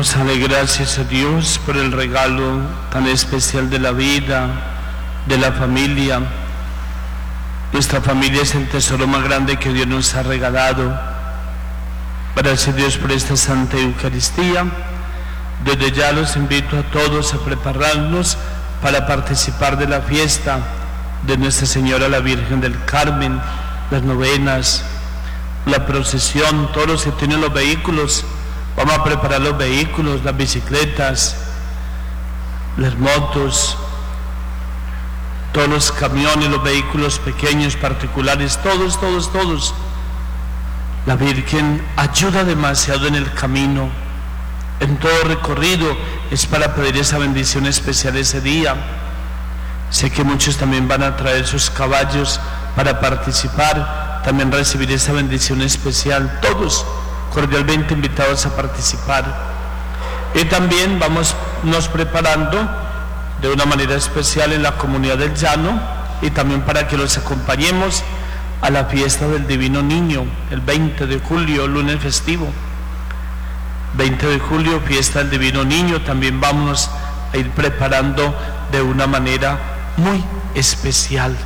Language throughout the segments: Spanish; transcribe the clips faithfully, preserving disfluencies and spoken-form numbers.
Vamos a dar gracias a Dios por el regalo tan especial de la vida, de la familia. Nuestra familia es el tesoro más grande que Dios nos ha regalado. Gracias a Dios por esta Santa Eucaristía. Desde ya los invito a todos a prepararnos para participar de la fiesta de Nuestra Señora la Virgen del Carmen, las novenas, la procesión. Todos los que tienen los vehículos, vamos a preparar los vehículos, las bicicletas, las motos, todos los camiones, los vehículos pequeños, particulares, todos, todos, todos. La Virgen ayuda demasiado en el camino, en todo recorrido, es para pedir esa bendición especial ese día. Sé que muchos también van a traer sus caballos para participar, también recibir esa bendición especial, todos cordialmente invitados a participar. Y también vamos nos preparando de una manera especial en la comunidad del Llano, y también para que los acompañemos a la fiesta del Divino Niño, el veinte de julio, lunes festivo. veinte de julio, fiesta del Divino Niño, también vamos a ir preparando de una manera muy especial.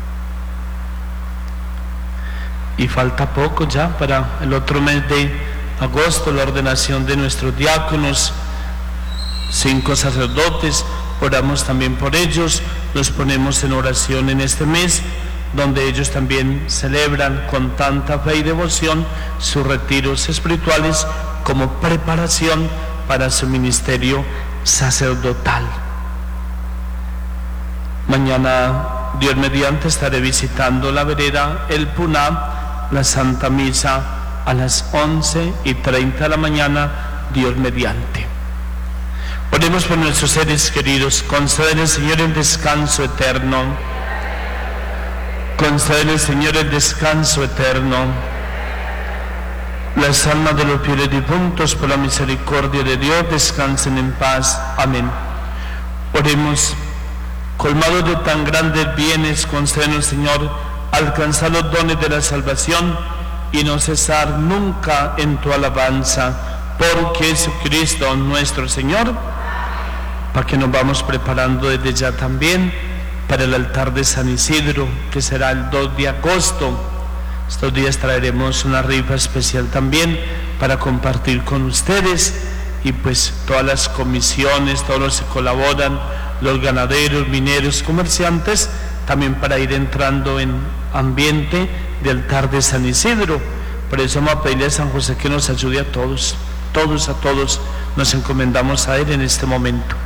Y falta poco ya para el otro mes de agosto, la ordenación de nuestros diáconos, cinco sacerdotes. Oramos también por ellos, los ponemos en oración en este mes, donde ellos también celebran con tanta fe y devoción sus retiros espirituales como preparación para su ministerio sacerdotal. Mañana, Dios mediante, estaré visitando la vereda El Puná, la Santa Misa a las once y treinta de la mañana, Dios mediante. Oremos por nuestros seres queridos. Concédele, Señor, el descanso eterno. Concédele, Señor, el descanso eterno. Las almas de los fieles difuntos, por la misericordia de Dios, descansen en paz. Amén. Oremos. Colmados de tan grandes bienes, concédenos, Señor, alcanzar los dones de la salvación y no cesar nunca en tu alabanza. Por Jesucristo nuestro Señor. Para que nos vamos preparando desde ya también para el altar de San Isidro, que será el dos de agosto. Estos días traeremos una rifa especial también para compartir con ustedes, y pues todas las comisiones, todos los que colaboran, los ganaderos, mineros, comerciantes, también para ir entrando en ambiente de altar de San Isidro. Por eso vamos a pedirle a San José que nos ayude a todos, todos a todos nos encomendamos a Él en este momento.